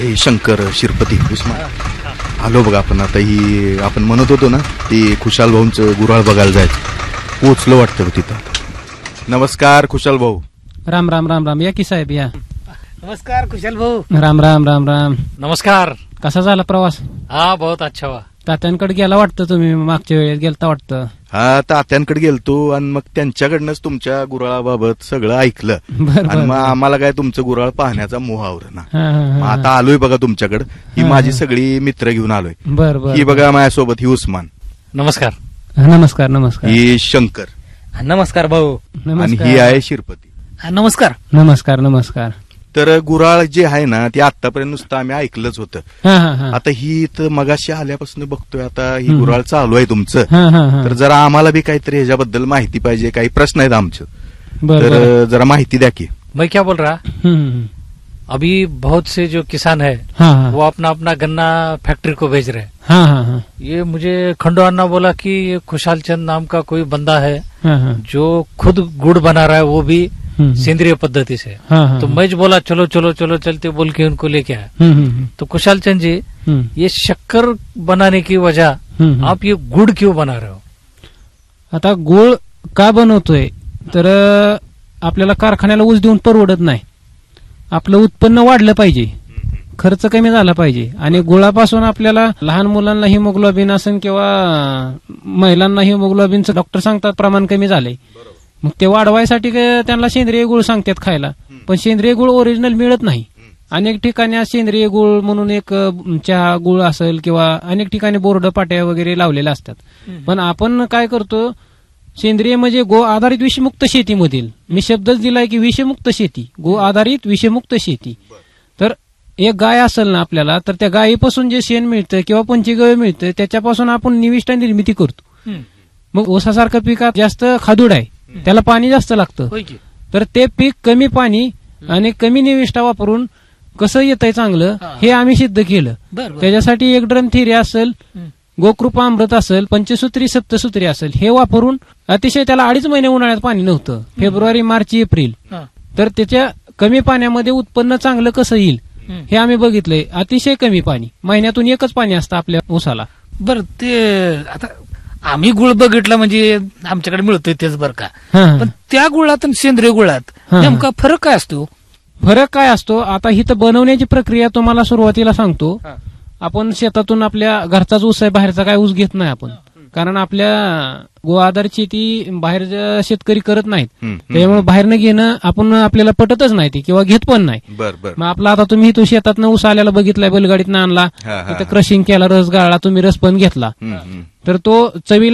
हे शंकर शिरपती उस्मान आलो बघा. आपण आता ही आपण म्हणत होतो ना ती खुशाल भाऊंचं गुऱ्हाळ बघायला जायचं, पोचलो वाटतं तिथं. नमस्कार खुशाल भाऊ. राम राम राम राम. या की साहेब या. नमस्कार खुशाल भाऊ. राम राम राम राम. नमस्कार. कसा झाला प्रवास? हाँ बहुत अच्छा हुआ. तात्यांकडे गेला वाटतं तुम्ही, मागच्या वेळेस गेलता वाटतं. हा तात्यांकडे गेलतो आणि मग त्यांच्याकडनंच तुमच्या गुऱ्हाळाबाबत सगळं ऐकलं आणि मग आम्हाला काय तुमचं गुऱ्हाळ पाहण्याचा मोह आवरला. मग आता आलोय बघा तुमच्याकडे. ही माझी सगळी मित्र घेऊन आलोय. बर बर. ही बघा माझ्यासोबत ही उस्मान. नमस्कार. नमस्कार नमस्कार. ही शंकर नमस्कार भाऊ. आणि ही आहे शिरपती. नमस्कार. नमस्कार नमस्कार. तर गुऱ्हाळ जे आहे ना ते आतापर्यंत नुसतं आम्ही ऐकलंच होतं. आता ही तर मगाशी आल्यापासून बघतोय आता ही गुऱ्हाळ चालू आहे तुमचं. तर जरा आम्हाला बी काहीतरी ह्याच्याबद्दल माहिती पाहिजे, काही प्रश्न आहेत आमचे, तर जरा माहिती द्या की. मैं क्या बोल रहा, अभी बहुत से जो किसान है वो अपना अपना गन्ना फैक्ट्री को भेज रहे हैं. ये मुझे खंडो अन्ना बोला कि ये खुशाल चंद नाम का कोई बंदा है जो खुद गुड़ बना रहा है, वो भी सेंद्रिय पद्धति से. तो मैं बोला चलो चलो चलो चलते बोल के उनको लेके आया. तो खुशाल चंद जी, ये शक्कर बनाने की वजह आप ये गुड़ क्यों बना रहे हो? आता गुळ का बनवतोय तर आपल्याला कारखान्याला ऊस देऊन परवडत नाही. आपलं उत्पन्न वाढलं पाहिजे, खर्च कमी झाला पाहिजे आणि गुळापासून आपल्याला लहान मुलांना हिमोग्लोबिन असेल किंवा महिलांना हिमोग्लोबिनचं डॉक्टर सांगतात प्रमाण कमी झालंय. मग ते वाढवायसाठी त्यांना सेंद्रिय गुळ सांगतात खायला, पण सेंद्रिय गुळ ओरिजिनल मिळत नाही. अनेक ठिकाणी सेंद्रिय गुळ म्हणून एक चहा गुळ असेल किंवा अनेक ठिकाणी बोर्ड पाट्या वगैरे लावलेल्या असतात. पण आपण काय करतो, सेंद्रिय म्हणजे गो आधारित विषमुक्त शेतीमधील, मी शब्दच दिलाय की विषमुक्त शेती, गो आधारित विषमुक्त शेती. तर एक गाय असेल ना आपल्याला, तर त्या गायीपासून जे शेण मिळतं किंवा पंचगव्य मिळतं त्याच्यापासून आपण निविष्ठा निर्मिती करतो. मग ऊसासारखं पिकात जास्त खादूड आहे, त्याला पाणी जास्त लागतं, तर ते पीक कमी पाणी आणि कमी निविष्ठा वापरून कसं येतंय चांगलं हे आम्ही सिद्ध केलं. त्याच्यासाठी एक ड्रम थिरी असेल, गोकृपा अमृत असेल, पंचसूत्री सप्तसूत्री असेल, हे वापरून अतिशय त्याला 2.5 महिने उन्हाळ्यात पाणी नव्हतं, फेब्रुवारी मार्च एप्रिल. तर त्याच्या कमी पाण्यामध्ये उत्पन्न चांगलं कसं येईल हे आम्ही बघितलंय. अतिशय कमी पाणी, महिन्यातून एकच पाणी असतं आपल्या ऊसाला. बरं, ते आता आम्ही गुळ बघितला म्हणजे आमच्याकडे मिळतोय तेच बरं का, पण त्या गुळात आणि सेंद्रिय गुळात नेमका फरक काय असतो? फरक काय असतो, आता हिथं बनवण्याची प्रक्रिया तुम्हाला सुरुवातीला सांगतो. आपण शेतातून आपल्या घरचाच ऊस आहे, बाहेरचा काय ऊस घेत नाही आपण, कारण आपल्या गो आधारित शेती बाहेर शेतकरी करत नाहीत. त्यामुळे बाहेरनं घेणं आपण आपल्याला पटतच नाही ते किंवा घेत पण नाही. मग आपला आता तुम्ही इथून शेतातनं ऊस आल्याला बघितलाय, बैलगाडीतनं आणला, तिथं क्रशिंग केला, रस गाळला, तुम्ही रस पण घेतला, तर तो चवीला